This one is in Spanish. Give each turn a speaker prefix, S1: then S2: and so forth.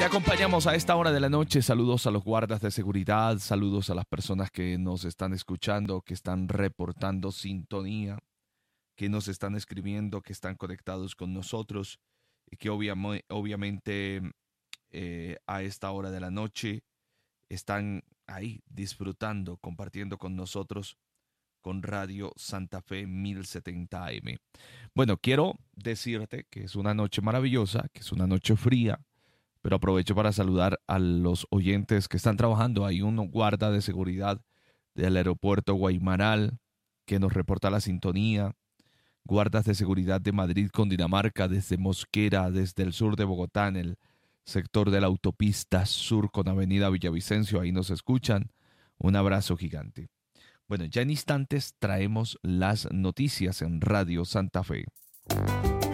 S1: Te acompañamos a esta hora de la noche. Saludos a los guardas de seguridad, saludos a las personas que nos están escuchando, que están reportando sintonía, que nos están escribiendo, que están conectados con nosotros y que obviamente a esta hora de la noche están ahí disfrutando, compartiendo con nosotros con Radio Santa Fe 1070 AM. Bueno, quiero decirte que es una noche maravillosa, que es una noche fría, pero aprovecho para saludar a los oyentes que están trabajando. Hay un guarda de seguridad del aeropuerto Guaymaral que nos reporta la sintonía. Guardas de seguridad de Madrid con Dinamarca, desde Mosquera, desde el sur de Bogotá, en el sector de la autopista sur con Avenida Villavicencio. Ahí nos escuchan. Un abrazo gigante. Bueno, ya en instantes traemos las noticias en Radio Santa Fe.